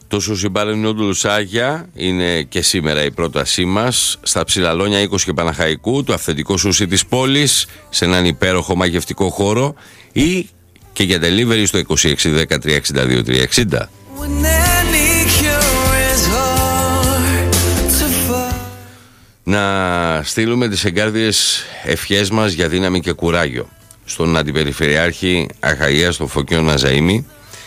Το σούσι μπαρ νούπλους Άγια είναι και σήμερα η πρότασή μας. Στα Ψηλαλόνια 20 και Παναχαϊκού, το αυθεντικό σούσι της πόλης, σε έναν υπέροχο μαγευτικό χώρο, ή και για delivery στο 2610-362-360. Να στείλουμε τις εγκάρδιες ευχές μας για δύναμη και κουράγιο στον Αντιπεριφερειάρχη Αχαΐας, τον Φωκίωνα Ναζαΐμη,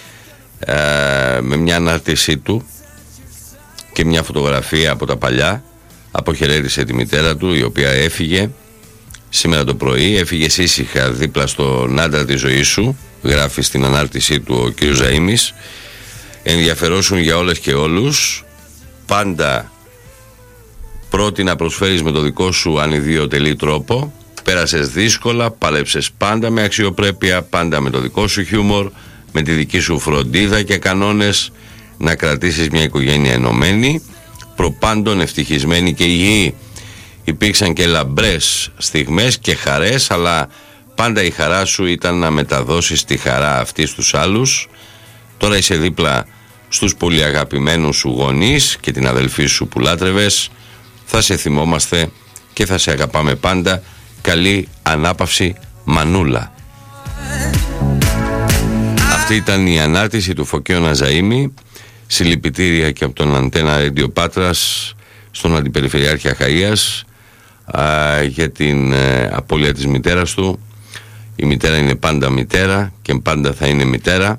με μια ανάρτησή του και μια φωτογραφία από τα παλιά. Αποχαιρέτησε τη μητέρα του, η οποία έφυγε σήμερα το πρωί. Έφυγες ήσυχα δίπλα στον άντρα της ζωής σου, γράφει στην ανάρτησή του ο κ. Ζαΐμης. Ενδιαφερόσουν για όλες και όλους, πάντα πρώτη να προσφέρεις με το δικό σου ανιδιοτελή τρόπο. Πέρασες δύσκολα, πάλεψες πάντα με αξιοπρέπεια, πάντα με το δικό σου χιούμορ, με τη δική σου φροντίδα και κανόνες, να κρατήσεις μια οικογένεια ενωμένη, προπάντων ευτυχισμένη και υγιή. Υπήρξαν και λαμπρές στιγμές και χαρές, αλλά πάντα η χαρά σου ήταν να μεταδώσεις τη χαρά αυτή στους άλλους. Τώρα είσαι δίπλα στους πολύ αγαπημένους σου γονείς και την αδελφή σου που λάτρευες. Θα σε θυμόμαστε και θα σε αγαπάμε πάντα. Καλή ανάπαυση, Μανούλα. Αυτή ήταν η ανάρτηση του Φωκίωνα Ναζαΐμη. Συλληπιτήρια και από τον Αντένα Radio Πάτρας στον Αντιπεριφερειάρχη Αχαΐας για την απώλεια της μητέρας του. Η μητέρα είναι πάντα μητέρα και πάντα θα είναι μητέρα.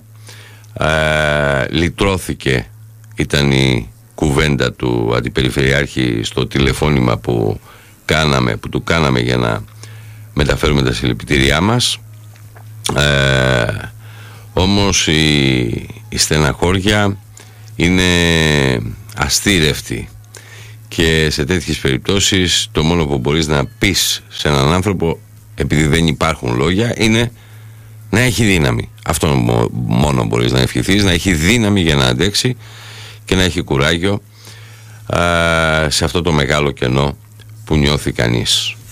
Λυτρώθηκε, ήταν η κουβέντα του Αντιπεριφερειάρχη στο τηλεφώνημα που του κάναμε για να μεταφέρουμε τα συλληπιτήριά μας. Όμως η στεναχώρια είναι αστήρευτη και σε τέτοιες περιπτώσεις το μόνο που μπορείς να πεις σε έναν άνθρωπο, επειδή δεν υπάρχουν λόγια, είναι να έχει δύναμη. Αυτό μόνο μπορείς να ευχηθείς, να έχει δύναμη για να αντέξει και να έχει κουράγιο σε αυτό το μεγάλο κενό που νιώθει κανείς.